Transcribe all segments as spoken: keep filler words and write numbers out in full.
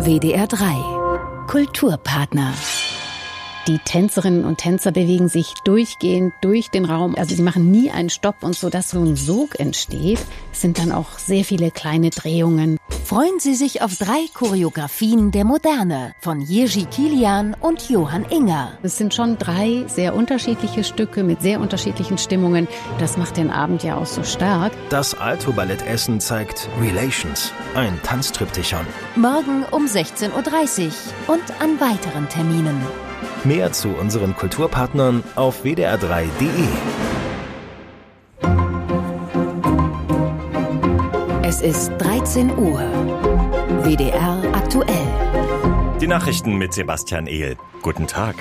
W D R drei Kulturpartner. Die Tänzerinnen und Tänzer bewegen sich durchgehend durch den Raum. Also sie machen nie einen Stopp und so, dass so ein Sog entsteht, sind dann auch sehr viele kleine Drehungen. Freuen Sie sich auf drei Choreografien der Moderne von Jiří Kilian und Johann Inger. Es sind schon drei sehr unterschiedliche Stücke mit sehr unterschiedlichen Stimmungen. Das macht den Abend ja auch so stark. Das Alto-Ballett Essen zeigt Relations, ein Tanztriptychon. Morgen um sechzehn Uhr dreißig und an weiteren Terminen. Mehr zu unseren Kulturpartnern auf w d r drei punkt d e. Es ist dreizehn Uhr. W D R aktuell. Die Nachrichten mit Sebastian Ehl. Guten Tag.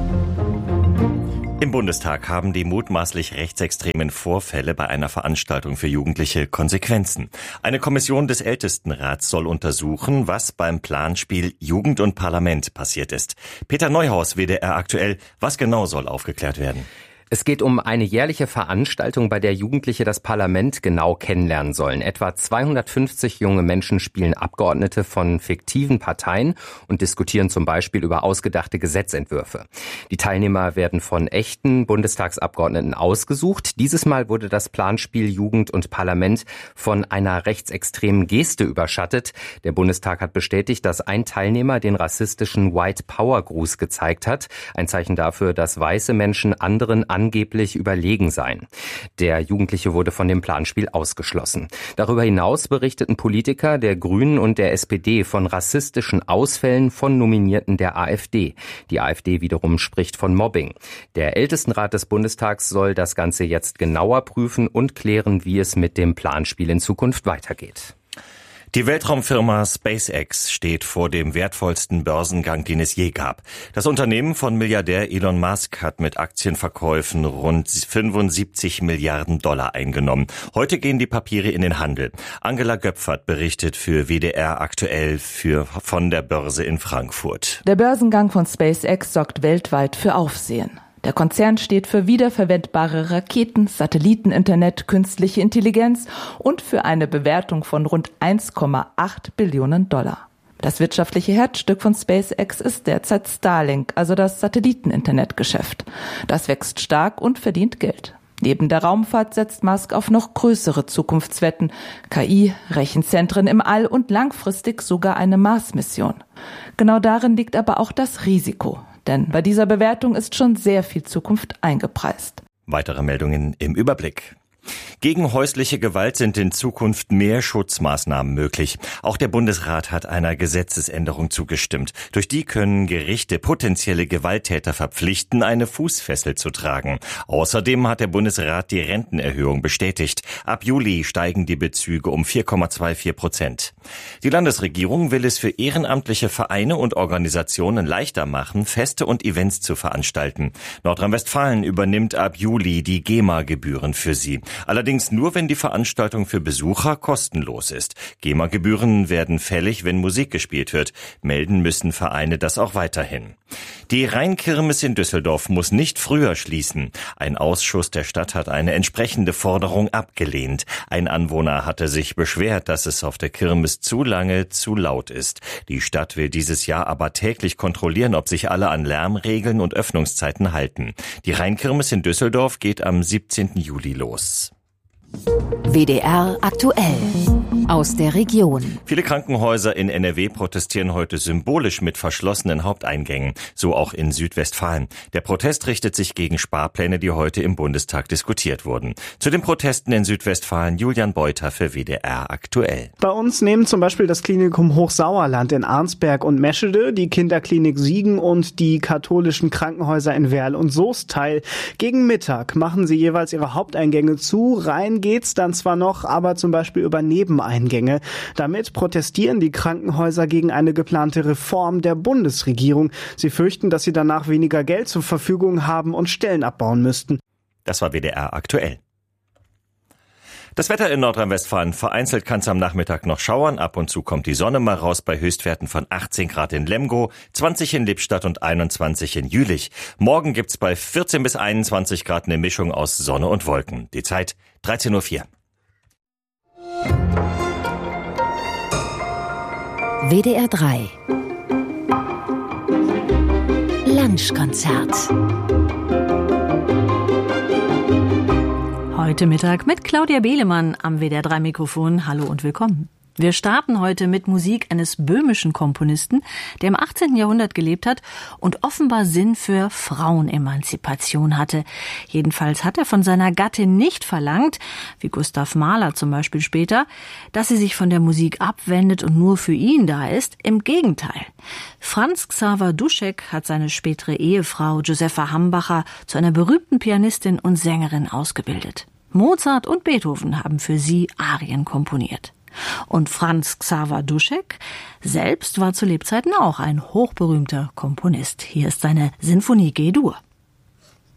Im Bundestag haben die mutmaßlich rechtsextremen Vorfälle bei einer Veranstaltung für Jugendliche Konsequenzen. Eine Kommission des Ältestenrats soll untersuchen, was beim Planspiel Jugend und Parlament passiert ist. Peter Neuhaus, W D R aktuell. Was genau soll aufgeklärt werden? Es geht um eine jährliche Veranstaltung, bei der Jugendliche das Parlament genau kennenlernen sollen. Etwa zweihundertfünfzig junge Menschen spielen Abgeordnete von fiktiven Parteien und diskutieren zum Beispiel über ausgedachte Gesetzentwürfe. Die Teilnehmer werden von echten Bundestagsabgeordneten ausgesucht. Dieses Mal wurde das Planspiel Jugend und Parlament von einer rechtsextremen Geste überschattet. Der Bundestag hat bestätigt, dass ein Teilnehmer den rassistischen White Power Gruß gezeigt hat. Ein Zeichen dafür, dass weiße Menschen anderen angeblich überlegen seien. Der Jugendliche wurde von dem Planspiel ausgeschlossen. Darüber hinaus berichteten Politiker der Grünen und der S P D von rassistischen Ausfällen von Nominierten der AfD. Die AfD wiederum spricht von Mobbing. Der Ältestenrat des Bundestags soll das Ganze jetzt genauer prüfen und klären, wie es mit dem Planspiel in Zukunft weitergeht. Die Weltraumfirma SpaceX steht vor dem wertvollsten Börsengang, den es je gab. Das Unternehmen von Milliardär Elon Musk hat mit Aktienverkäufen rund fünfundsiebzig Milliarden Dollar eingenommen. Heute gehen die Papiere in den Handel. Angela Göpfert berichtet für W D R aktuell für, von der Börse in Frankfurt. Der Börsengang von SpaceX sorgt weltweit für Aufsehen. Der Konzern steht für wiederverwendbare Raketen, Satelliteninternet, künstliche Intelligenz und für eine Bewertung von rund eins Komma acht Billionen Dollar. Das wirtschaftliche Herzstück von SpaceX ist derzeit Starlink, also das Satelliteninternetgeschäft. Das wächst stark und verdient Geld. Neben der Raumfahrt setzt Musk auf noch größere Zukunftswetten, K I, Rechenzentren im All und langfristig sogar eine Mars-Mission. Genau darin liegt aber auch das Risiko. Denn bei dieser Bewertung ist schon sehr viel Zukunft eingepreist. Weitere Meldungen im Überblick. Gegen häusliche Gewalt sind in Zukunft mehr Schutzmaßnahmen möglich. Auch der Bundesrat hat einer Gesetzesänderung zugestimmt. Durch die können Gerichte potenzielle Gewalttäter verpflichten, eine Fußfessel zu tragen. Außerdem hat der Bundesrat die Rentenerhöhung bestätigt. Ab Juli steigen die Bezüge um vier Komma vierundzwanzig Prozent. Die Landesregierung will es für ehrenamtliche Vereine und Organisationen leichter machen, Feste und Events zu veranstalten. Nordrhein-Westfalen übernimmt ab Juli die GEMA-Gebühren für sie. Allerdings nur, wenn die Veranstaltung für Besucher kostenlos ist. GEMA-Gebühren werden fällig, wenn Musik gespielt wird. Melden müssen Vereine das auch weiterhin. Die Rheinkirmes in Düsseldorf muss nicht früher schließen. Ein Ausschuss der Stadt hat eine entsprechende Forderung abgelehnt. Ein Anwohner hatte sich beschwert, dass es auf der Kirmes zu lange zu laut ist. Die Stadt will dieses Jahr aber täglich kontrollieren, ob sich alle an Lärmregeln und Öffnungszeiten halten. Die Rheinkirmes in Düsseldorf geht am siebzehnten Juli los. W D R aktuell aus der Region. Viele Krankenhäuser in N R W protestieren heute symbolisch mit verschlossenen Haupteingängen, so auch in Südwestfalen. Der Protest richtet sich gegen Sparpläne, die heute im Bundestag diskutiert wurden. Zu den Protesten in Südwestfalen Julian Beuter für W D R aktuell. Bei uns nehmen zum Beispiel das Klinikum Hochsauerland in Arnsberg und Meschede, die Kinderklinik Siegen und die katholischen Krankenhäuser in Werl und Soest teil. Gegen Mittag machen sie jeweils ihre Haupteingänge zu. Rein geht's dann zwar noch, aber zum Beispiel über Nebeneingänge. Damit protestieren die Krankenhäuser gegen eine geplante Reform der Bundesregierung. Sie fürchten, dass sie danach weniger Geld zur Verfügung haben und Stellen abbauen müssten. Das war W D R aktuell. Das Wetter in Nordrhein-Westfalen. Vereinzelt kann es am Nachmittag noch schauern. Ab und zu kommt die Sonne mal raus bei Höchstwerten von achtzehn Grad in Lemgo, zwanzig in Lippstadt und einundzwanzig in Jülich. Morgen gibt's bei vierzehn bis einundzwanzig Grad eine Mischung aus Sonne und Wolken. Die Zeit dreizehn Uhr vier. W D R drei Lunchkonzert. Heute Mittag mit Claudia Behlemann am W D R drei Mikrofon. Hallo und willkommen. Wir starten heute mit Musik eines böhmischen Komponisten, der im achtzehnten Jahrhundert gelebt hat und offenbar Sinn für Frauenemanzipation hatte. Jedenfalls hat er von seiner Gattin nicht verlangt, wie Gustav Mahler zum Beispiel später, dass sie sich von der Musik abwendet und nur für ihn da ist. Im Gegenteil. Franz Xaver Duschek hat seine spätere Ehefrau Josepha Hambacher zu einer berühmten Pianistin und Sängerin ausgebildet. Mozart und Beethoven haben für sie Arien komponiert. Und Franz Xaver Duschek selbst war zu Lebzeiten auch ein hochberühmter Komponist. Hier ist seine Sinfonie G-Dur.